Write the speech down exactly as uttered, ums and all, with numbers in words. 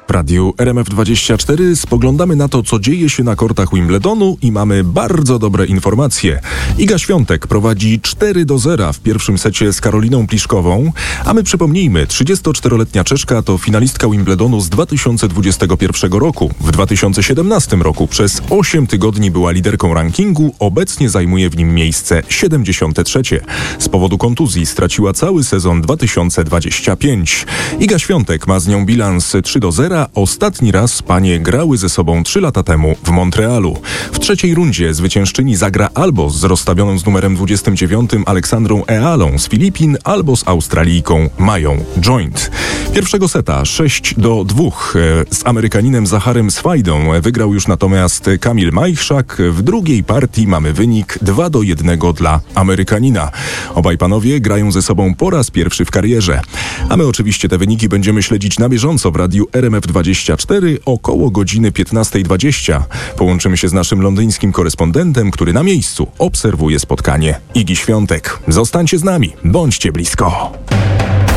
W radiu R M F dwadzieścia cztery spoglądamy na to, co dzieje się na kortach Wimbledonu i mamy bardzo dobre informacje. Iga Świątek prowadzi cztery do zera w pierwszym secie z Karoliną Pliszkową, a my przypomnijmy, trzydziestoczteroletnia Czeszka to finalistka Wimbledonu z dwa tysiące dwudziestego pierwszego roku. W dwa tysiące siedemnastym roku przez osiem tygodni była liderką rankingu, obecnie zajmuje w nim miejsce siedemdziesiąte trzecie. Z powodu kontuzji straciła cały sezon dwa tysiące dwudziesty piąty. Iga Świątek ma z nią bilans trzy do zera. Ostatni raz panie grały ze sobą trzy lata temu w Montrealu. W trzeciej rundzie zwyciężczyni zagra albo z rozstawioną z numerem dwudziestym dziewiątym Aleksandrą Ealą z Filipin, albo z Australijką Mają Joint. Pierwszego seta sześć do dwóch z Amerykaninem Zacharem Swajdą wygrał już natomiast Kamil Majchrzak. W drugiej partii mamy wynik dwa do jednego dla Amerykanina. Obaj panowie grają ze sobą po raz pierwszy w karierze. A my oczywiście te wyniki będziemy śledzić na bieżąco w radiu R M F dwadzieścia cztery około godziny piętnasta dwadzieścia. Połączymy się z naszym londyńskim korespondentem, który na miejscu obserwuje spotkanie Igi Świątek. Zostańcie z nami, bądźcie blisko.